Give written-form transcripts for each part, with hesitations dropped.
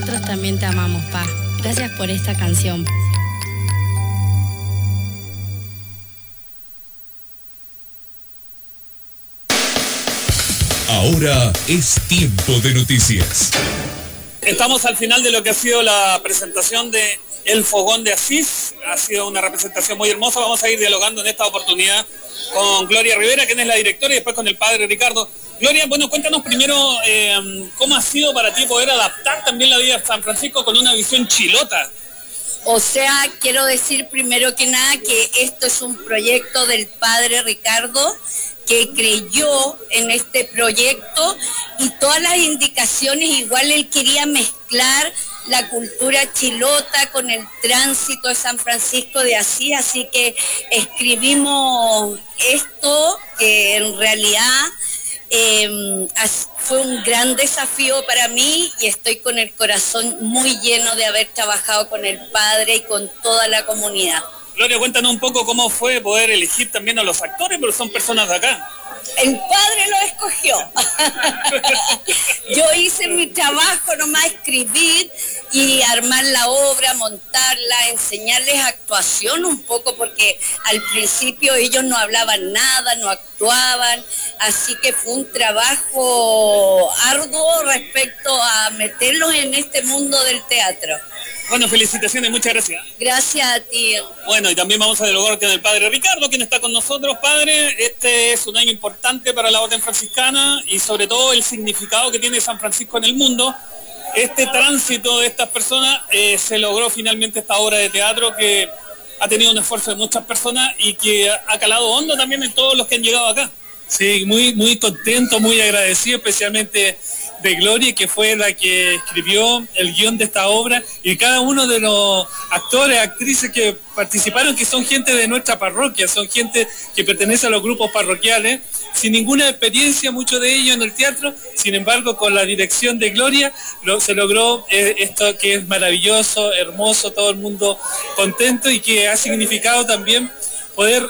nosotros también te amamos, Pa. Gracias por esta canción. Ahora es tiempo de noticias. Estamos al final de lo que ha sido la presentación de El Fogón de Asís. Ha sido una representación muy hermosa. Vamos a ir dialogando en esta oportunidad con Gloria Rivera, quien es la directora, y después con el padre Ricardo. Gloria, bueno, cuéntanos primero cómo ha sido para ti poder adaptar también la vida de San Francisco con una visión chilota. O sea, quiero decir primero que nada que esto es un proyecto del padre Ricardo, que creyó en este proyecto, y todas las indicaciones, igual él quería mezclar la cultura chilota con el tránsito de San Francisco de Asís, así que escribimos esto, que en realidad fue un gran desafío para mí, y estoy con el corazón muy lleno de haber trabajado con el padre y con toda la comunidad. Gloria, cuéntanos un poco cómo fue poder elegir también a los actores, pero son personas de acá. El padre lo escogió. Yo hice mi trabajo nomás, escribir y armar la obra, montarla, enseñarles actuación un poco, porque al principio ellos no hablaban nada, no actuaban, así que fue un trabajo arduo respecto a meterlos en este mundo del teatro. Bueno, felicitaciones, muchas gracias. Gracias a ti. Bueno, y también vamos a dialogar con el padre Ricardo, quien está con nosotros. Padre, este es un año importante para la orden franciscana y sobre todo el significado que tiene San Francisco en el mundo. Este tránsito de estas personas se logró finalmente esta obra de teatro que ha tenido un esfuerzo de muchas personas y que ha calado hondo también en todos los que han llegado acá. Sí, muy contento, muy agradecido, especialmente de Gloria, que fue la que escribió el guión de esta obra, y cada uno de los actores, actrices que participaron, que son gente de nuestra parroquia, son gente que pertenece a los grupos parroquiales, sin ninguna experiencia, muchos de ellos en el teatro. Sin embargo, con la dirección de Gloria se logró esto que es maravilloso, hermoso, todo el mundo contento, y que ha significado también poder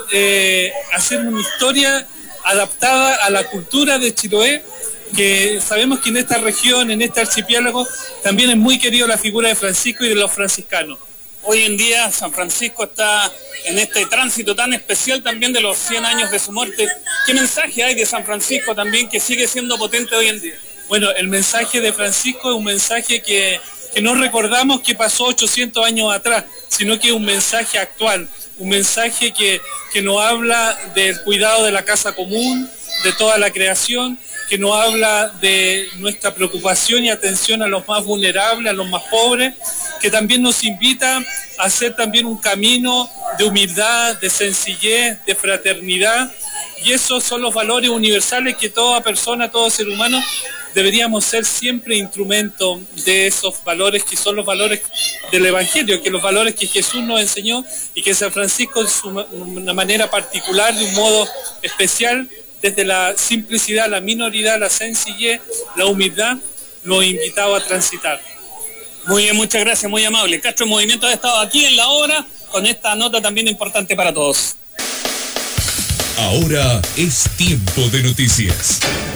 hacer una historia adaptada a la cultura de Chiloé, que sabemos que en esta región, en este archipiélago, también es muy querido la figura de Francisco y de los franciscanos. Hoy en día San Francisco está en este tránsito tan especial también de los 100 años de su muerte. ¿Qué mensaje hay de San Francisco también que sigue siendo potente hoy en día? Bueno, el mensaje de Francisco es un mensaje que no recordamos que pasó 800 años atrás, sino que es un mensaje actual, un mensaje que nos habla del cuidado de la casa común, de toda la creación, que nos habla de nuestra preocupación y atención a los más vulnerables, a los más pobres, que también nos invita a hacer también un camino de humildad, de sencillez, de fraternidad, y esos son los valores universales que toda persona, todo ser humano, deberíamos ser siempre instrumento de esos valores, que son los valores del Evangelio, que los valores que Jesús nos enseñó, y que San Francisco de una manera particular, de un modo especial, desde la simplicidad, la minoridad, la sencillez, la humildad, nos invitaba a transitar. Muy bien, muchas gracias, muy amable. Castro en Movimiento ha estado aquí en la obra con esta nota también importante para todos. Ahora es tiempo de noticias.